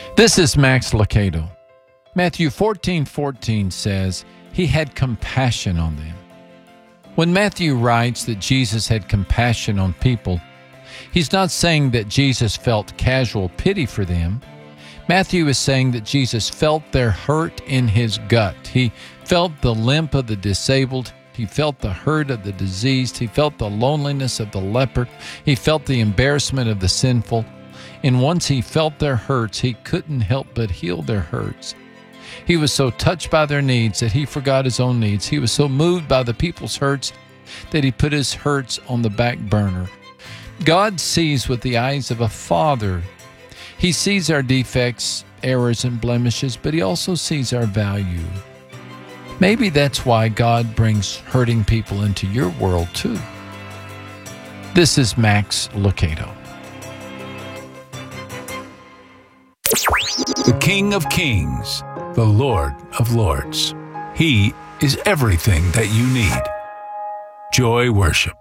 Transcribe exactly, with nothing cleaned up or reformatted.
This is Max Lucado. Matthew fourteen fourteen says, He had compassion on them. When Matthew writes that Jesus had compassion on people, he's not saying that Jesus felt casual pity for them. Matthew is saying that Jesus felt their hurt in his gut. He felt the limp of the disabled. He felt the hurt of the diseased. He felt the loneliness of the leper. He felt the embarrassment of the sinful. And once he felt their hurts, he couldn't help but heal their hurts. He was so touched by their needs that he forgot his own needs. He was so moved by the people's hurts that he put his hurts on the back burner. God sees with the eyes of a father. He sees our defects, errors, and blemishes, but he also sees our value. Maybe that's why God brings hurting people into your world too. This is Max Lucado. The King of Kings, the Lord of Lords. He is everything that you need. Joy Worship.